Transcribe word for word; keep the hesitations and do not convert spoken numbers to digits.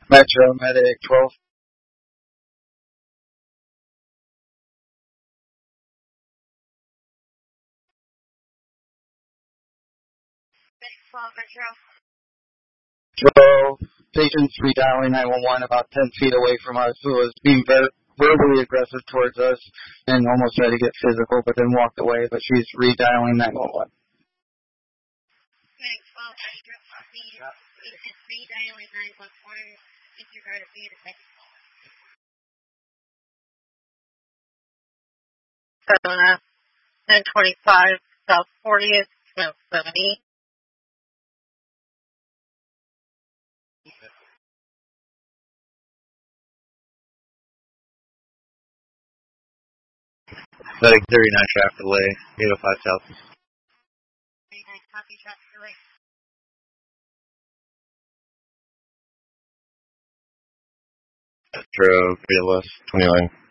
Metro Medic twelve. twelve Metro. twelve. Patient's redialing nine one one about ten feet away from us, who was being ver- verbally aggressive towards us and almost tried to get physical, but then walked away. But she's redialing nine one one. Medic twelve Metro. Patient redialing nine one one. Disregard of the second. Seven ten twenty-five South fortieth, Smoke seventy. Medic thirty-nine traffic delay, eight oh five South. thirty-nine copy traffic delay. Metro, Via West, twenty-nine.